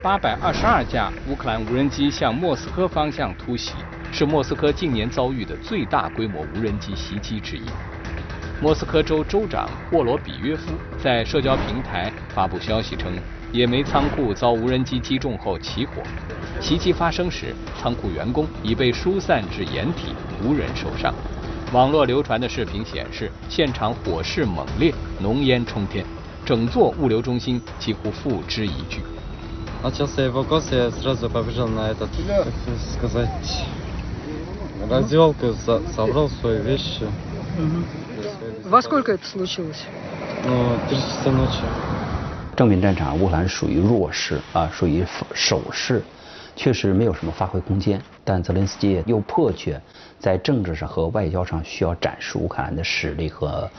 822架乌克兰无人机向莫斯科方向突袭，是莫斯科近年遭遇的最大规模无人机袭击之一。莫斯科州州长沃罗比约夫在社交平台发布消息称，野煤仓库遭无人机击中后起火。袭击发生时，仓库员工已被疏散至掩体，无人受伤。网络流传的视频显示，现场火势猛烈，浓烟冲天，整座物流中心几乎付之一炬。 Начался эвакуация, я сразу побежал на этот, как сказать, раздевалку, собрал свои вещи. Во сколько это случилось? 3 часа ночи. 正面战场，乌克兰属于弱势属于守势，确实没有什么发挥空间。但泽连斯基又迫切在政治上和外交上需要展示乌克兰的实力和